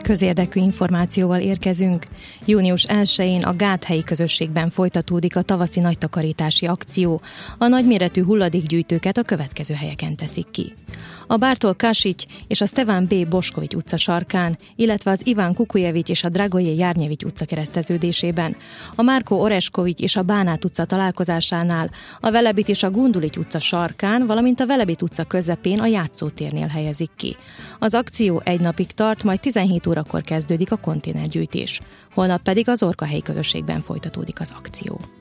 Közérdekű információval érkezünk. Június 1-én a Gáthelyi közösségben folytatódik a tavaszi nagytakarítási akció. A nagyméretű hulladékgyűjtőket a következő helyeken teszik ki: a Bartol Kasics és a Stevan B. Boskovics utca sarkán, illetve az Iván Kukujevics és a Dragoje Járnyevics utca kereszteződésében, a Márko Oreskovics és a Bánát utca találkozásánál, a Velebit és a Gundulics utca sarkán, valamint a Velebit utca közepén a játszótérnél helyezik ki. Az akció egy napig tart, majd 17 órakor kezdődik a konténergyűjtés. Holnap pedig az Orkahelyi közösségben folytatódik az akció.